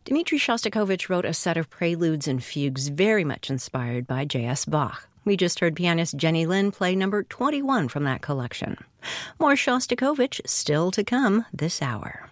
Dmitri Shostakovich wrote a set of preludes and fugues very much inspired by J.S. Bach. We just heard pianist Jenny Lind play number 21 from that collection. More Shostakovich still to come this hour.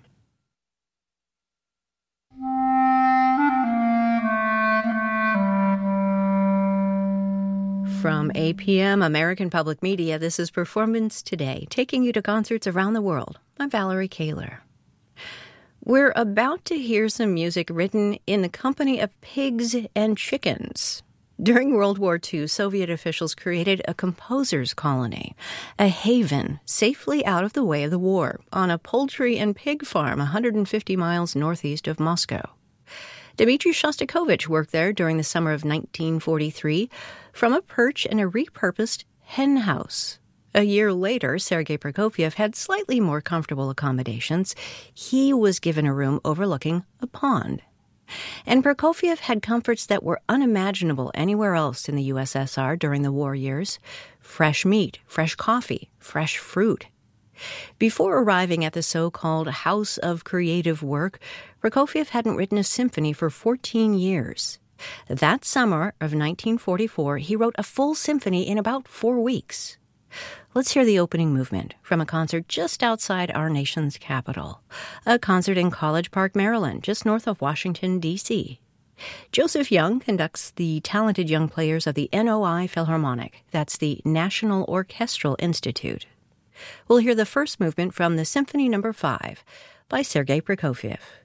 From APM, American Public Media, this is Performance Today, taking you to concerts around the world. I'm Valerie Kaler. We're about to hear some music written in the company of pigs and chickens. During World War II, Soviet officials created a composers' colony, a haven safely out of the way of the war, on a poultry and pig farm 150 miles northeast of Moscow. Dmitri Shostakovich worked there during the summer of 1943 from a perch in a repurposed hen house. A year later, Sergei Prokofiev had slightly more comfortable accommodations. He was given a room overlooking a pond. And Prokofiev had comforts that were unimaginable anywhere else in the USSR during the war years. Fresh meat, fresh coffee, fresh fruit. Before arriving at the so-called House of Creative Work, Prokofiev hadn't written a symphony for 14 years. That summer of 1944, he wrote a full symphony in about 4 weeks. Let's hear the opening movement from a concert just outside our nation's capital, a concert in College Park, Maryland, just north of Washington, D.C. Joseph Young conducts the talented young players of the NOI Philharmonic, that's the National Orchestral Institute. We'll hear the first movement from the Symphony No. 5 by Sergei Prokofiev.